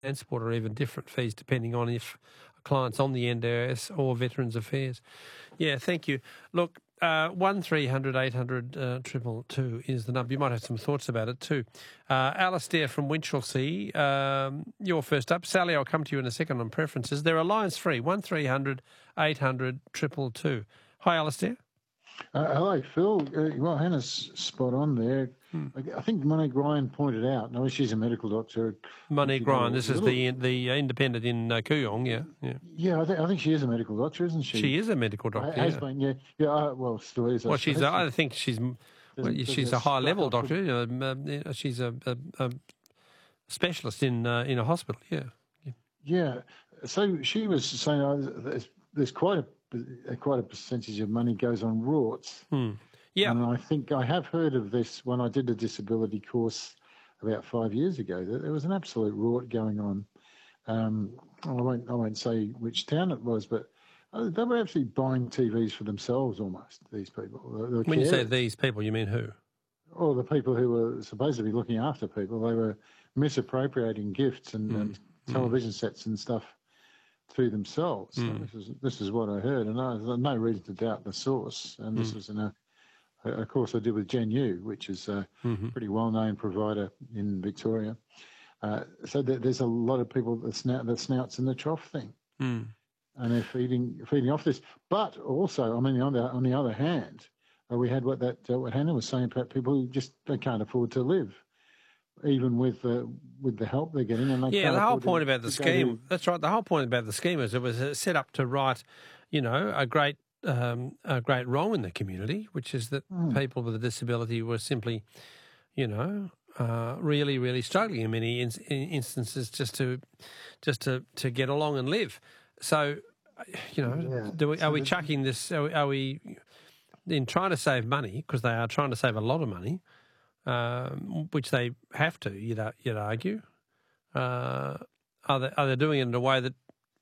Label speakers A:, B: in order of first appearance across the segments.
A: transport or even different fees depending on if a client's on the NDIS or Veterans Affairs. Yeah, thank you. Look, 1300 800 222 is the number. You might have some thoughts about it too. Alastair from Winchelsea, you're first up. Sally, I'll come to you in a second on preferences. There are lines free, 1300 800 222. Hi, Alastair.
B: Hello, Phil. Well, Hannah's spot on there. I think Monique Ryan pointed out. No, she's a medical doctor.
A: Monique Ryan. This is the independent in Kooyong. Yeah.
B: Yeah, I think she is a medical doctor, isn't she?
A: She is a medical doctor.
B: Has been. Yeah. Well, still is.
A: Well, I think she's a high level doctor. She's a specialist in a hospital. Yeah.
B: Yeah. So she was saying there's quite a percentage of money goes on rorts.
A: Yeah.
B: And I think I have heard of this when I did a disability course about 5 years ago, that there was an absolute rort going on. I won't say which town it was, but they were actually buying TVs for themselves almost, these people.
A: When you say these people, you mean who?
B: Or the people who were supposed to be looking after people. They were misappropriating gifts and television sets and stuff to themselves. So this is what I heard, and I have no reason to doubt the source. And this was in a course I did with Gen U, which is a pretty well-known provider in Victoria. So there's a lot of people that snouts in the trough thing, and they're feeding off this. But also, I mean, on the other hand, we had what Hannah was saying about people who just they can't afford to live, even with the help they're getting. And
A: the whole point about the scheme. That's right. The whole point about the scheme is it was set up to right, a great wrong in the community, which is that people with a disability were simply, really, really struggling in many instances just to get along and live. So, are we chucking this? Are we in trying to save money, because they are trying to save a lot of money, which they have to, you'd argue. Are they doing it in a way that,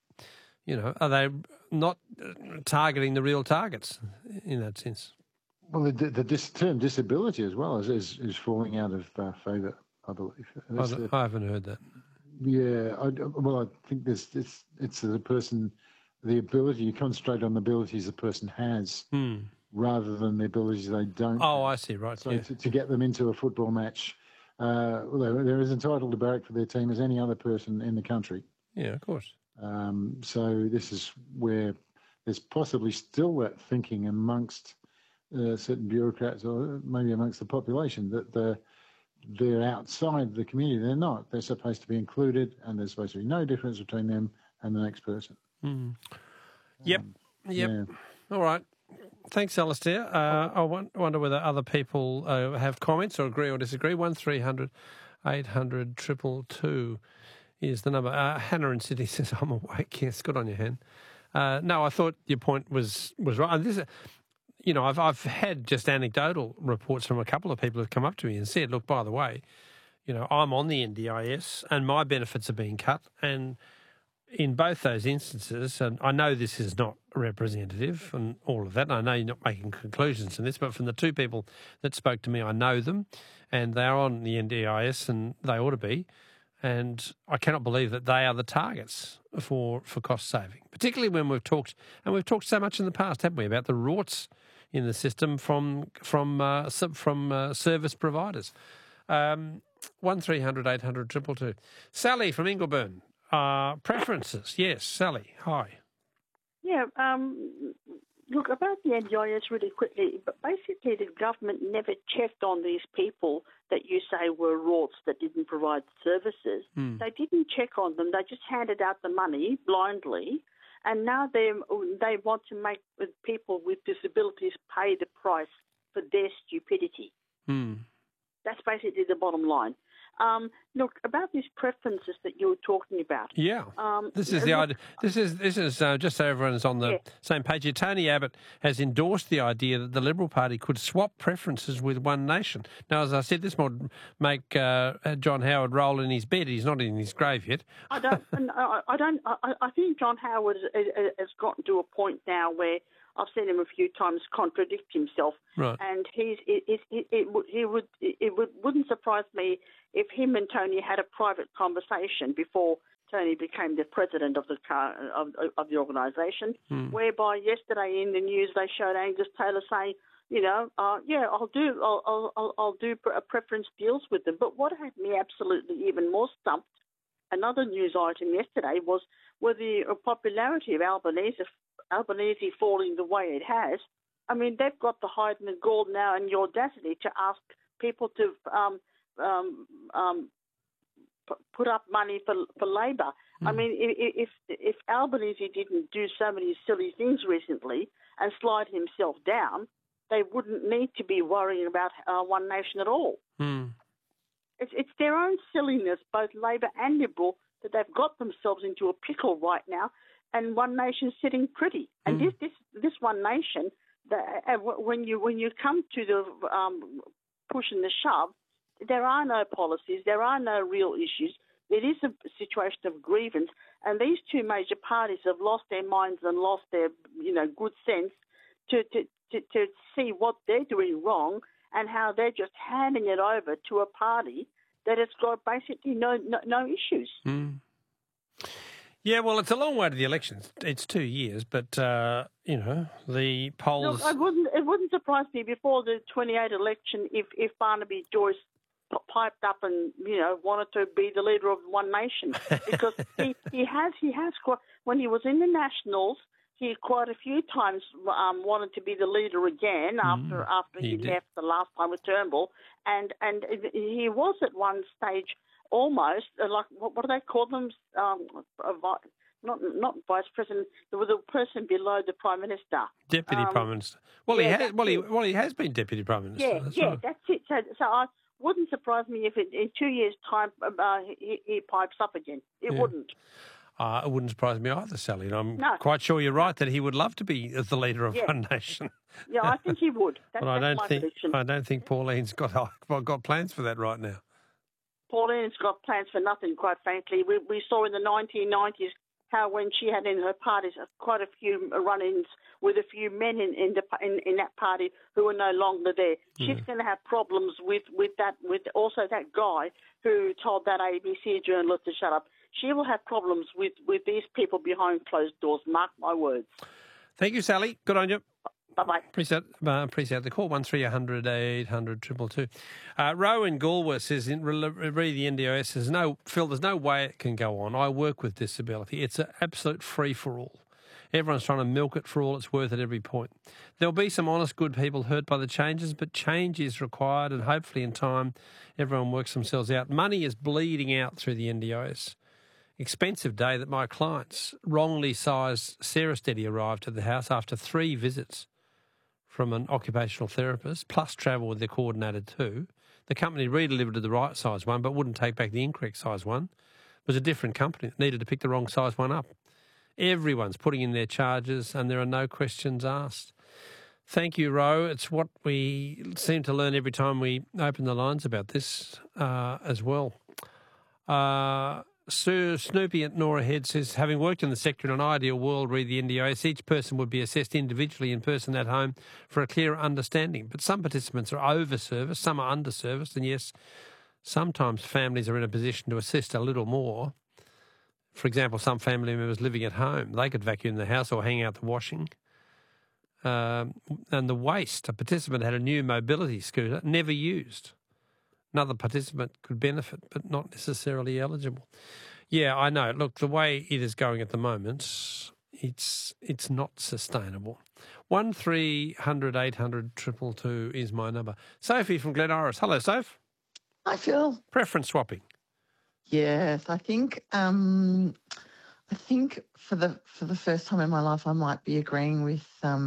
A: are they not targeting the real targets in that sense?
B: Well, the term disability as well is falling out of favour, I believe.
A: I haven't heard that.
B: Yeah, I think it's the person, the ability, you concentrate on the abilities the person has rather than the abilities they don't.
A: Oh, I see, right.
B: So to get them into a football match, they're as entitled to barrack for their team as any other person in the country.
A: Yeah, of course.
B: So this is where there's possibly still that thinking amongst certain bureaucrats or maybe amongst the population that they're outside the community. They're not. They're supposed to be included, and there's supposed to be no difference between them and the next person.
A: Yep.
B: Yeah.
A: All right. Thanks, Alastair. I wonder whether other people have comments or agree or disagree. 1300 800 222 is the number. Hannah in Sydney says, I'm awake. Yes, good on you, Han. No, I thought your point was right. And this, I've had just anecdotal reports from a couple of people who've come up to me and said, look, by the way, I'm on the NDIS and my benefits are being cut. And in both those instances, and I know this is not representative and all of that, and I know you're not making conclusions in this, but from the two people that spoke to me, I know them, and they're on the NDIS, and they ought to be, and I cannot believe that they are the targets for cost saving, particularly when we've talked so much in the past, haven't we, about the rorts in the system from service providers. 1300 800 222. Sally from Ingleburn. Preferences. Yes, Sally. Hi.
C: Yeah, look, about the NDIS really quickly, but basically the government never checked on these people that you say were rorts that didn't provide services. They didn't check on them. They just handed out the money blindly, and now they want to make people with disabilities pay the price for their stupidity. That's basically the bottom line. Look, about these preferences that you were talking about.
A: Yeah, this is the idea. This is just so everyone's on the same page here. Tony Abbott has endorsed the idea that the Liberal Party could swap preferences with One Nation. Now, as I said, this would make John Howard roll in his bed. He's not in his grave yet.
C: I think John Howard has gotten to a point now where I've seen him a few times contradict himself,
A: right.
C: And it wouldn't surprise me if him and Tony had a private conversation before Tony became the president of the organisation, whereby yesterday in the news they showed Angus Taylor saying, I'll do preference deals with them. But what had me absolutely even more stumped, another news item yesterday, was with the popularity of Albanese falling the way it has. I mean, they've got the hide and the gall now and the audacity to ask people to put up money for Labor. I mean, if Albanese didn't do so many silly things recently and slide himself down, they wouldn't need to be worrying about One Nation at all. It's their own silliness, both Labor and Liberal, that they've got themselves into a pickle right now, and One Nation's sitting pretty. And this One Nation, when you come to the push and the shove, there are no policies, there are no real issues. It is a situation of grievance, and these two major parties have lost their minds and lost their good sense to see what they're doing wrong and how they're just handing it over to a party that has got basically no issues.
A: Yeah, well, it's a long way to the elections. It's 2 years, but the polls.
C: Look, it wouldn't surprise me before the 28 election if Barnaby Joyce piped up and wanted to be the leader of One Nation, because he has quite, when he was in the Nationals, he quite a few times wanted to be the leader again after he left the last time with Turnbull, and he was at one stage almost like what do they call them? Not vice president. There was a person below the prime minister.
A: Deputy prime minister. Well, he has been deputy prime minister.
C: That's it. So I wouldn't surprise me if in 2 years' time he pipes up again. It wouldn't.
A: It wouldn't surprise me either, Sally. And I'm quite sure you're right that he would love to be the leader of One Nation.
C: Yeah, I think he would.
A: But I don't think Pauline's got plans for that right now.
C: Pauline's got plans for nothing, quite frankly. We saw in the 1990s how when she had in her parties quite a few run-ins with a few men in that party who are no longer there. She's going to have problems with also that guy who told that ABC journalist to shut up. She will have problems with these people behind closed doors, mark my words.
A: Thank you, Sally. Good on you.
C: Bye-bye.
A: Appreciate the call. 1300 800 222. Ro in Galway says, read the NDIS, says, Phil, there's no way it can go on. I work with disability. It's an absolute free-for-all. Everyone's trying to milk it for all it's worth at every point. There'll be some honest, good people hurt by the changes, but change is required, and hopefully in time everyone works themselves out. Money is bleeding out through the NDIS. Expensive day that my clients, wrongly sized Sarah Steady, arrived at the house after 3 visits from an occupational therapist, plus travel with the coordinator too. The company redelivered the right size one, but wouldn't take back the incorrect size one. It was a different company that needed to pick the wrong size one up. Everyone's putting in their charges and there are no questions asked. Thank you, Ro. It's what we seem to learn every time we open the lines about this as well. Sir Snoopy at Nora Head says, having worked in the sector in an ideal world, read the NDIS, each person would be assessed individually in person at home for a clearer understanding. But some participants are over-serviced, some are under-serviced, and yes, sometimes families are in a position to assist a little more. For example, some family members living at home, they could vacuum the house or hang out the washing. And the waste, a participant had a new mobility scooter, never used. Another participant could benefit, but not necessarily eligible. Yeah, I know. Look, the way it is going at the moment, it's not sustainable. 1300 800 222 is my number. Sophie from Glen Iris. Hello, Soph.
D: Hi, Phil.
A: Preference swapping.
D: Yes, I think for the first time in my life, I might be agreeing with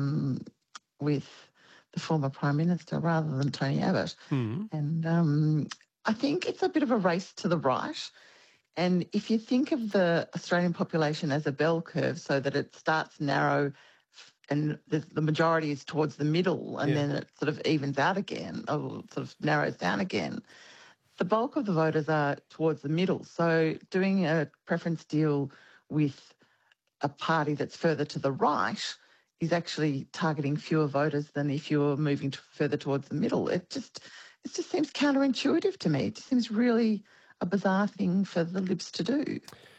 D: the former Prime Minister rather than Tony Abbott. And I think it's a bit of a race to the right. And if you think of the Australian population as a bell curve so that it starts narrow and the majority is towards the middle and then it sort of evens out again or sort of narrows down again, the bulk of the voters are towards the middle. So doing a preference deal with a party that's further to the right is actually targeting fewer voters than if you're moving further towards the middle. It just seems counterintuitive to me. It just seems really a bizarre thing for the Libs to do.